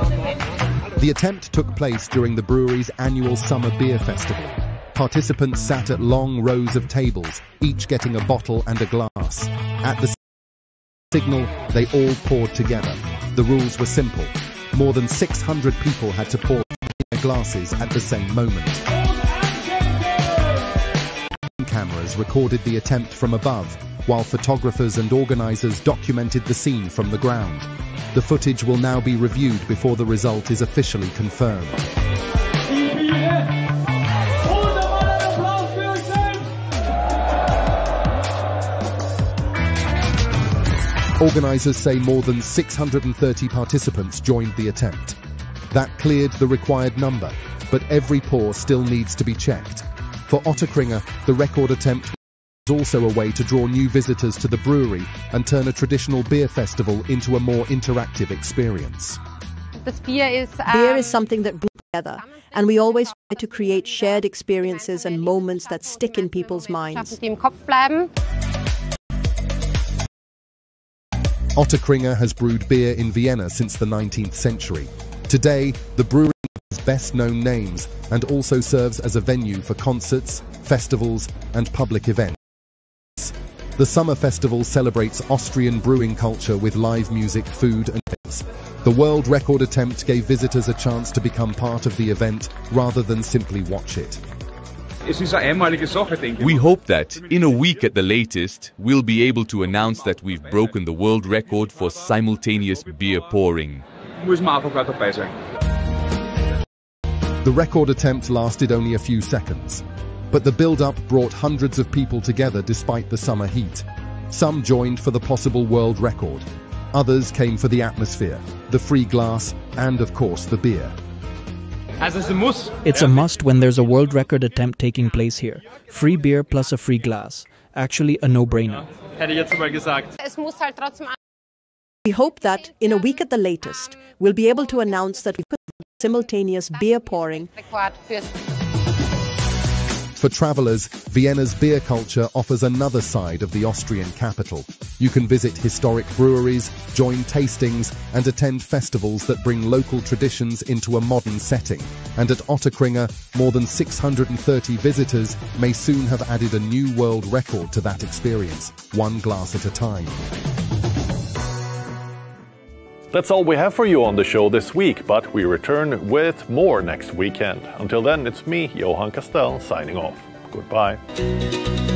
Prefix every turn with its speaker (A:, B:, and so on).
A: The attempt took place during the brewery's annual Summer Beer Festival. Participants sat at long rows of tables, each getting a bottle and a glass. At the signal, they all poured together. The rules were simple. More than 600 people had to pour their glasses at the same moment. Cameras recorded the attempt from above, while photographers and organizers documented the scene from the ground. The footage will now be reviewed before the result is officially confirmed. Organizers say more than 630 participants joined the attempt. That cleared the required number, but every pour still needs to be checked. For Ottakringer, the record attempt was also a way to draw new visitors to the brewery and turn a traditional beer festival into a more interactive experience.
B: Beer is something that brings together, and we always try to create shared experiences and moments that stick in people's minds.
A: Ottakringer has brewed beer in Vienna since the 19th century. Today, the brewery has best-known names and also serves as a venue for concerts, festivals, and public events. The summer festival celebrates Austrian brewing culture with live music, food, and drinks. The world record attempt gave visitors a chance to become part of the event rather than simply watch it.
C: We hope that, in a week at the latest, we'll be able to announce that we've broken the world record for simultaneous beer pouring.
A: The record attempt lasted only a few seconds, but the build-up brought hundreds of people together despite the summer heat. Some joined for the possible world record. Others came for the atmosphere, the free glass, and of course the beer.
D: It's a must when there's a world record attempt taking place here. Free beer plus a free glass. Actually a no-brainer.
B: We hope that, in a week at the latest, we'll be able to announce that we put simultaneous beer pouring.
A: For travelers, Vienna's beer culture offers another side of the Austrian capital. You can visit historic breweries, join tastings, and attend festivals that bring local traditions into a modern setting. And at Ottakringer, more than 630 visitors may soon have added a new world record to that experience, one glass at a time.
E: That's all we have for you on the show this week, but we return with more next weekend. Until then, it's me, Johan Castell, signing off. Goodbye.